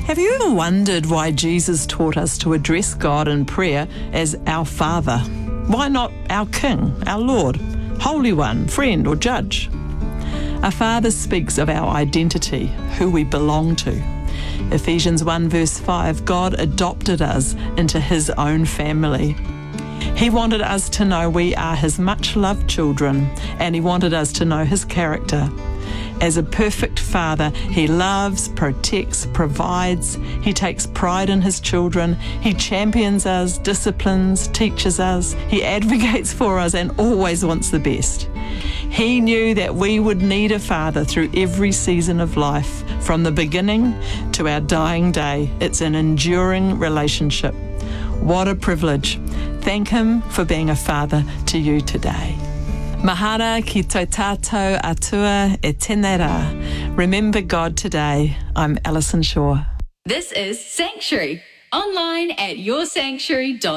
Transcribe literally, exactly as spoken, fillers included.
Have you ever wondered why Jesus taught us to address God in prayer as our Father? Why not our King, our Lord, Holy One, Friend or Judge? Our Father speaks of our identity, who we belong to. Ephesians one verse five, God adopted us into his own family. He wanted us to know we are his much-loved children, and he wanted us to know his character. As a perfect father, he loves, protects, provides. He takes pride in his children. He champions us, disciplines, teaches us. He advocates for us and always wants the best. He knew that we would need a father through every season of life, from the beginning to our dying day. It's an enduring relationship. What a privilege. Thank him for being a father to you today. Mahara ki tō tātou atua e tēnei rā. Remember God today. I'm Alison Shaw. This is Sanctuary, online at your sanctuary dot